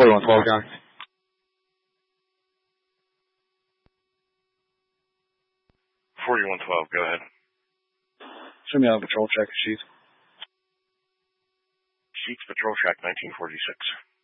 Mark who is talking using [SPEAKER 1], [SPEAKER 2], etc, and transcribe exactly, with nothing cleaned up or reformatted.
[SPEAKER 1] forty-one twelve, John.
[SPEAKER 2] forty-one twelve, go ahead.
[SPEAKER 1] Show me on a patrol check, Chief.
[SPEAKER 2] Sheets patrol track nineteen forty-six.